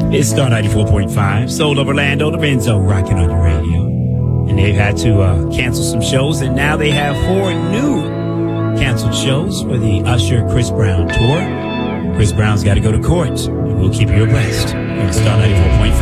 It's Star 94.5, Soul of Orlando, the Renzo rocking on your radio. And they've had to cancel some shows, and now they have 4 new canceled shows for the Usher Chris Brown tour. Chris Brown's got to go to court, and we'll keep you abreast. It's Star 94.5.